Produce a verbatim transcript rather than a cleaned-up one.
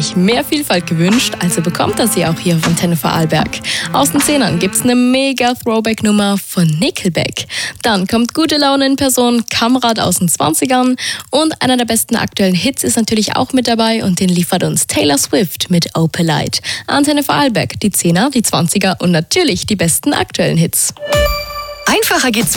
sich mehr Vielfalt gewünscht, also bekommt er sie auch hier auf Antenne Vorarlberg. Aus den Zehnern gibt's eine mega Throwback-Nummer von Nickelback. Dann kommt gute Laune in Person, Kamerad aus den zwanzigern und einer der besten aktuellen Hits ist natürlich auch mit dabei und den liefert uns Taylor Swift mit Opalite. Antenne Vorarlberg, die Zehner, die Zwanziger und natürlich die besten aktuellen Hits. Einfacher geht's